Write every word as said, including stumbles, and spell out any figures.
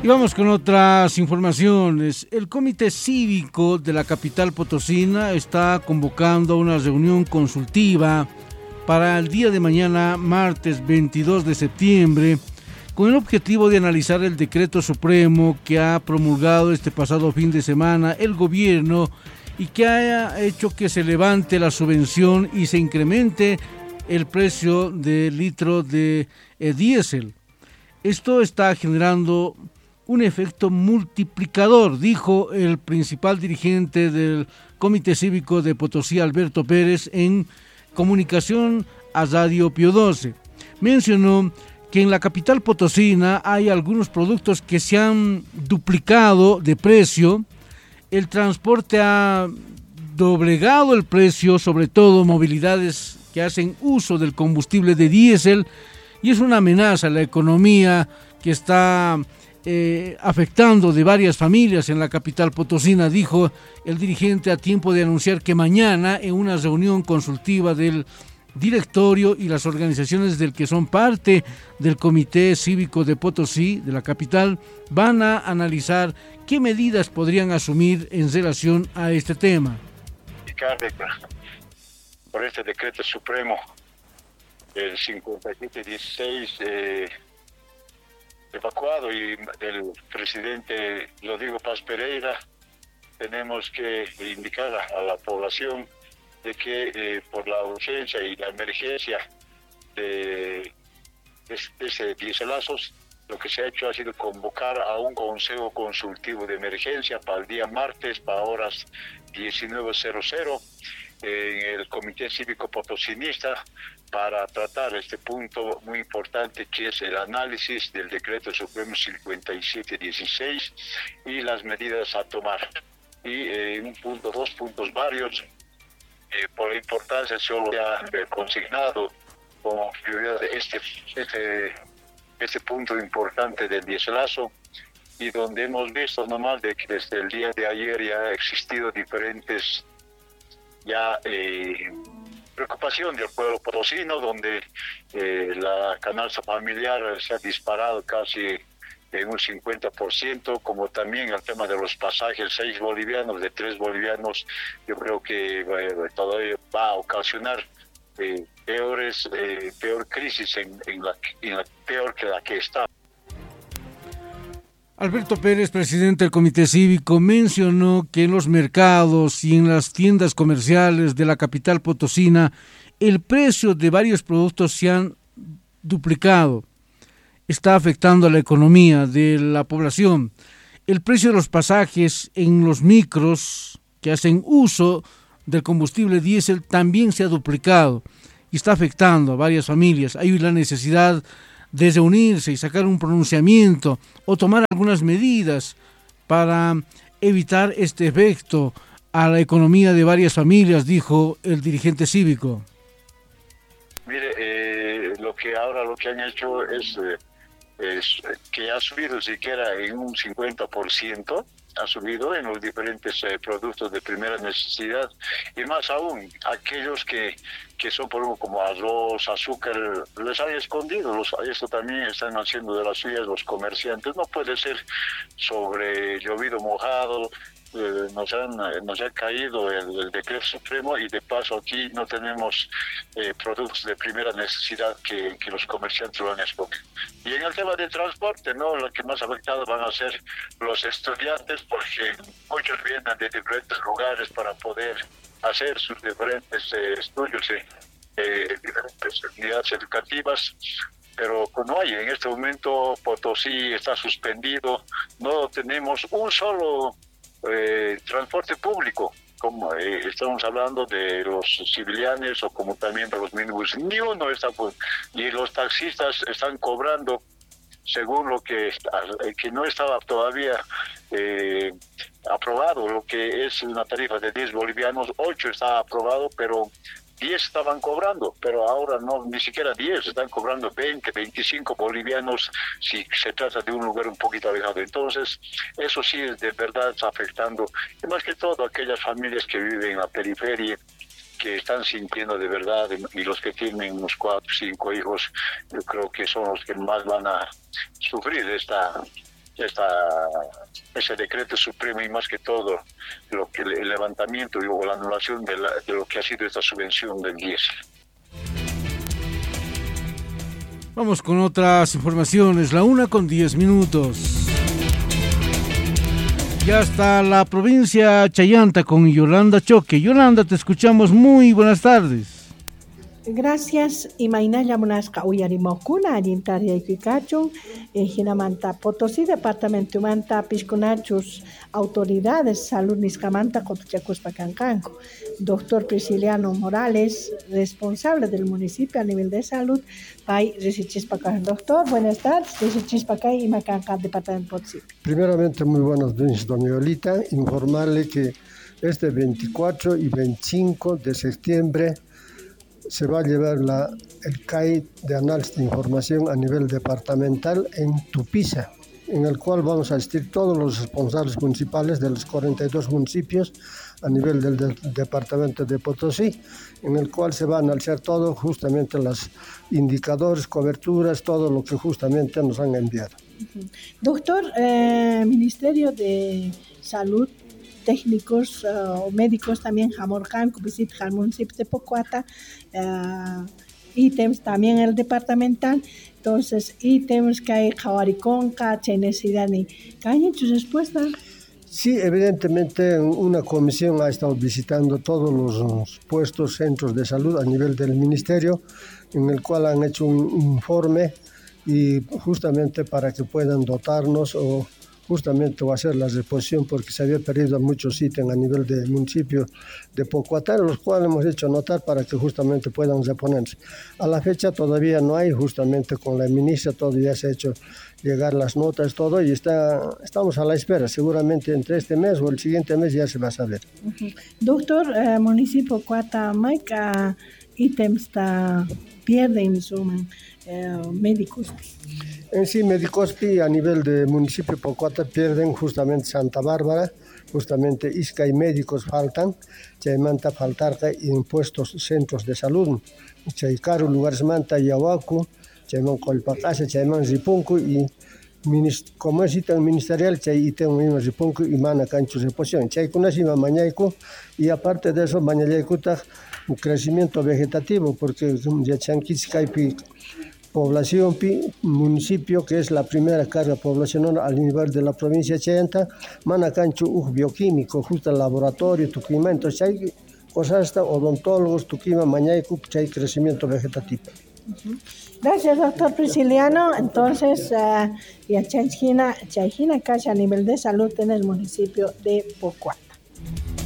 Y vamos con otras informaciones. El Comité Cívico de la capital potosina está convocando a una reunión consultiva para el día de mañana, martes veintidós de septiembre, con el objetivo de analizar el decreto supremo que ha promulgado este pasado fin de semana el gobierno y que haya hecho que se levante la subvención y se incremente el precio del litro de eh, diésel. Esto está generando un efecto multiplicador, dijo el principal dirigente del Comité Cívico de Potosí, Alberto Pérez, en comunicación a Radio Pío doce. Mencionó que en la capital potosina hay algunos productos que se han duplicado de precio, el transporte ha doblegado el precio, sobre todo movilidades que hacen uso del combustible de diésel, y es una amenaza a la economía que está eh, afectando de varias familias en la capital potosina, dijo el dirigente a tiempo de anunciar que mañana en una reunión consultiva del directorio y las organizaciones del que son parte del Comité Cívico de Potosí, de la capital, van a analizar qué medidas podrían asumir en relación a este tema. Por este decreto supremo, el cincuenta y siete dieciséis, eh, evacuado, y del presidente Rodrigo Paz Pereira, tenemos que indicar a, a la población de que eh, por la urgencia y la emergencia de, de, de ese dieselazos, lo que se ha hecho ha sido convocar a un consejo consultivo de emergencia para el día martes, para horas diecinueve cero cero, en el Comité Cívico Potosinista, para tratar este punto muy importante, que es el análisis del Decreto Supremo cincuenta y siete dieciséis y las medidas a tomar. Y eh, un punto, dos puntos varios, eh, por la importancia solo se ha eh, consignado como prioridad este, este, este punto importante del dieselazo, y donde hemos visto nomás de que desde el día de ayer ya ha existido diferentes ya eh, preocupación del pueblo potosino, donde eh, la canasta familiar se ha disparado casi en un cincuenta por ciento, como también el tema de los pasajes, seis bolivianos de tres bolivianos, yo creo que eh, todavía va a ocasionar eh, peores, eh, peor crisis en, en, la, en la peor que la que está. Alberto Pérez, presidente del Comité Cívico, mencionó que en los mercados y en las tiendas comerciales de la capital potosina el precio de varios productos se han duplicado. Está afectando a la economía de la población. El precio de los pasajes en los micros que hacen uso del combustible diésel también se ha duplicado y está afectando a varias familias. Hay la necesidad de reunirse y sacar un pronunciamiento o tomar algunas medidas para evitar este efecto a la economía de varias familias, dijo el dirigente cívico. Mire, eh, lo que ahora lo que han hecho es, eh, es que ha subido siquiera en un cincuenta por ciento, ha subido en los diferentes eh, productos de primera necesidad, y más aún aquellos que, que son por ejemplo como arroz, azúcar, les han escondido, los, esto también están haciendo de las suyas los comerciantes. No puede ser sobre llovido mojado. Eh, nos, han, nos ha caído el, el decreto supremo, y de paso aquí no tenemos eh, productos de primera necesidad que, que los comerciantes lo han escogido. Y en el tema de transporte, ¿no?, los que más afectados van a ser los estudiantes, porque muchos vienen de diferentes lugares para poder hacer sus diferentes eh, estudios en eh, diferentes unidades educativas. Pero no hay, en este momento Potosí está suspendido, no tenemos un solo Eh, transporte público, como eh, estamos hablando de los civilianes o como también de los minibuses, ni uno está, pues, y los taxistas están cobrando según lo que, eh, que no estaba todavía eh, aprobado, lo que es una tarifa de diez bolivianos, ocho estaba aprobado, pero diez estaban cobrando, pero ahora no, ni siquiera diez, están cobrando veinte, veinticinco bolivianos si se trata de un lugar un poquito alejado. Entonces, eso sí es de verdad está afectando, y más que todo aquellas familias que viven en la periferia, que están sintiendo de verdad, y los que tienen unos cuatro, cinco hijos, yo creo que son los que más van a sufrir esta ya está ese decreto supremo y más que todo lo que el levantamiento o la anulación de, la, de lo que ha sido esta subvención del diésel. Vamos con otras informaciones, la una con diez minutos. Ya está la provincia Chayanta con Yolanda Choque. Yolanda, te escuchamos, muy buenas tardes. Gracias, Imainaya Munasca Uyarimokuna, Arintaria Iquicacho, Ginamanta Potosí, Departamento Manta, Piscunachos, Autoridades, Salud Niscamanta, Cotuchacos Pacancanco. Doctor Prisciliano Morales, responsable del municipio a nivel de salud, Pai Resichispacán. Doctor, buenas tardes, Resichispacán y Macanca, Departamento Potosí. Primeramente, muy buenos días, doña Yolita. Informarle que este veinticuatro y veinticinco de septiembre se va a llevar la, el C A I de análisis de información a nivel departamental en Tupiza, en el cual vamos a asistir todos los responsables municipales de los cuarenta y dos municipios a nivel del, del departamento de Potosí, en el cual se va a analizar todo, justamente los indicadores, coberturas, todo lo que justamente nos han enviado. Doctor, eh, Ministerio de Salud, técnicos o uh, médicos también Jamorcan, visita al municipio de Pocuata, uh, ítems también el departamental, entonces ítems que hay Jawariconca, Chenesidani, ¿qué hay en su respuesta? Sí, evidentemente una comisión ha estado visitando todos los puestos, centros de salud a nivel del ministerio, en el cual han hecho un informe y justamente para que puedan dotarnos o justamente va a ser la reposición porque se había perdido muchos ítems a nivel del municipio de Pocuatá, los cuales hemos hecho notar para que justamente puedan reponerse. A la fecha todavía no hay, justamente con la ministra todavía se ha hecho llegar las notas, todo, y está, estamos a la espera. Seguramente entre este mes o el siguiente mes ya se va a saber. Uh-huh. Doctor, eh, municipio Pocuatá, ¿qué ítems pierden suman eh, médicos? En sí, médicos a nivel de municipio Pocuata pierden justamente Santa Bárbara, justamente Isca y médicos faltan, Chaymanta faltar en puestos centros de salud, Chaycaru lugares manta Yahuacu, Chayman Colpacasa, Chayman Zipuncu y como es ítem ministerial, Chay ítem mismo Zipuncu y Mana Cancho de posición, Chaycunasima Mañaico y aparte de eso, Mañayaicuta, un crecimiento vegetativo, porque ya Chanquis Caipi población, municipio, que es la primera carga poblacional al nivel de la provincia de Chayanta, Manacancho, uh, bioquímico, justo el laboratorio, Tuquima, entonces hay cosas hasta odontólogos, Tuquima, Mañaico, hay crecimiento vegetativo. Uh-huh. Gracias, doctor Prisciliano. Entonces, uh, y a Chayjina, Chayjina, casi a nivel de salud en el municipio de Pocuata.